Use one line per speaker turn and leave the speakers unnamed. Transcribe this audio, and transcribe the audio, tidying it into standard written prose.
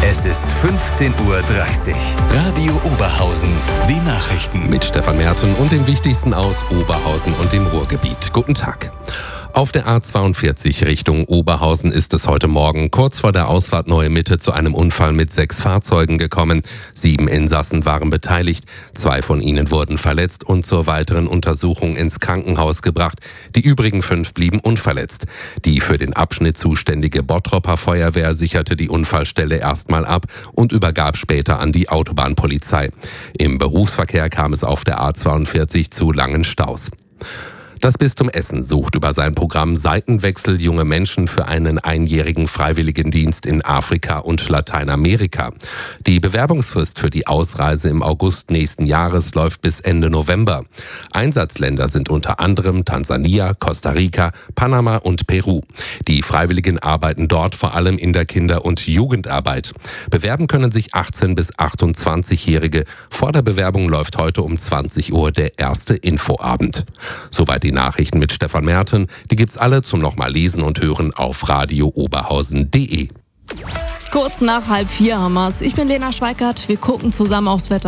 Es ist 15:30 Uhr. Radio Oberhausen. Die Nachrichten.
Mit Stefan Merten und dem Wichtigsten aus Oberhausen und dem Ruhrgebiet. Guten Tag. Auf der A42 Richtung Oberhausen ist es heute Morgen kurz vor der Ausfahrt Neue Mitte zu einem Unfall mit 6 Fahrzeugen gekommen. 7 Insassen waren beteiligt, 2 von ihnen wurden verletzt und zur weiteren Untersuchung ins Krankenhaus gebracht. Die übrigen 5 blieben unverletzt. Die für den Abschnitt zuständige Bottroper Feuerwehr sicherte die Unfallstelle erstmal ab und übergab später an die Autobahnpolizei. Im Berufsverkehr kam es auf der A42 zu langen Staus. Das Bistum Essen sucht über sein Programm Seitenwechsel junge Menschen für einen einjährigen Freiwilligendienst in Afrika und Lateinamerika. Die Bewerbungsfrist für die Ausreise im August nächsten Jahres läuft bis Ende November. Einsatzländer sind unter anderem Tansania, Costa Rica, Panama und Peru. Die Freiwilligen arbeiten dort vor allem in der Kinder- und Jugendarbeit. Bewerben können sich 18- bis 28-Jährige. Vor der Bewerbung läuft heute um 20 Uhr der erste Infoabend. Soweit die Nachrichten mit Stefan Merten. Die gibt's alle zum nochmal lesen und hören auf radiooberhausen.de.
Kurz nach 3:30 haben wir's. Ich bin Lena Schweikert. Wir gucken zusammen aufs Wetter.